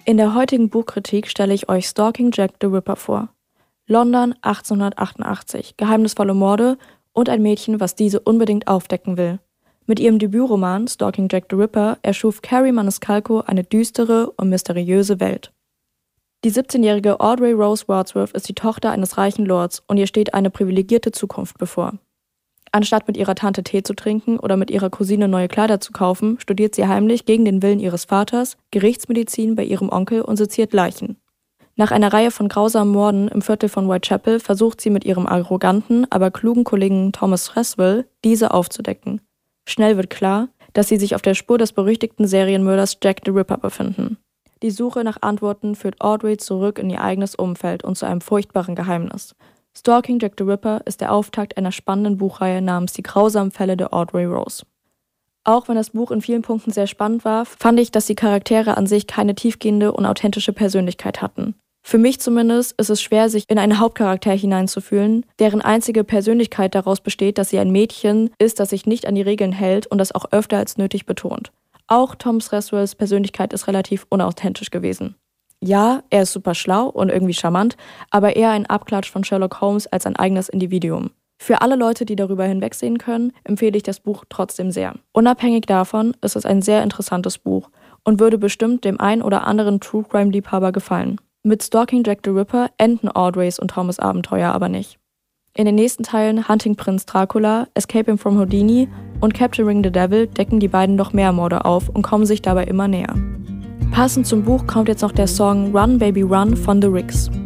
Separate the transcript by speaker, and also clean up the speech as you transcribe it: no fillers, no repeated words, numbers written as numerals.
Speaker 1: In der heutigen Buchkritik stelle ich euch Stalking Jack the Ripper vor. London 1888, geheimnisvolle Morde und ein Mädchen, was diese unbedingt aufdecken will. Mit ihrem Debütroman Stalking Jack the Ripper erschuf Carrie Maniscalco eine düstere und mysteriöse Welt. Die 17-jährige Audrey Rose Wadsworth ist die Tochter eines reichen Lords und ihr steht eine privilegierte Zukunft bevor. Anstatt mit ihrer Tante Tee zu trinken oder mit ihrer Cousine neue Kleider zu kaufen, studiert sie heimlich gegen den Willen ihres Vaters Gerichtsmedizin bei ihrem Onkel und seziert Leichen. Nach einer Reihe von grausamen Morden im Viertel von Whitechapel versucht sie mit ihrem arroganten, aber klugen Kollegen Thomas Thraswell, diese aufzudecken. Schnell wird klar, dass sie sich auf der Spur des berüchtigten Serienmörders Jack the Ripper befinden. Die Suche nach Antworten führt Audrey zurück in ihr eigenes Umfeld und zu einem furchtbaren Geheimnis. Stalking Jack the Ripper ist der Auftakt einer spannenden Buchreihe namens Die grausamen Fälle der Audrey Rose. Auch wenn das Buch in vielen Punkten sehr spannend war, fand ich, dass die Charaktere an sich keine tiefgehende und authentische Persönlichkeit hatten. Für mich zumindest ist es schwer, sich in einen Hauptcharakter hineinzufühlen, deren einzige Persönlichkeit daraus besteht, dass sie ein Mädchen ist, das sich nicht an die Regeln hält und das auch öfter als nötig betont. Auch Tom Thraswells Persönlichkeit ist relativ unauthentisch gewesen. Ja, er ist super schlau und irgendwie charmant, aber eher ein Abklatsch von Sherlock Holmes als ein eigenes Individuum. Für alle Leute, die darüber hinwegsehen können, empfehle ich das Buch trotzdem sehr. Unabhängig davon ist es ein sehr interessantes Buch und würde bestimmt dem ein oder anderen True-Crime-Liebhaber gefallen. Mit Stalking Jack the Ripper enden Audreys und Thomas' Abenteuer aber nicht. In den nächsten Teilen Hunting Prinz Dracula, Escaping from Houdini und Capturing the Devil decken die beiden noch mehr Morde auf und kommen sich dabei immer näher. Passend zum Buch kommt jetzt noch der Song Run Baby Run von The Ricks.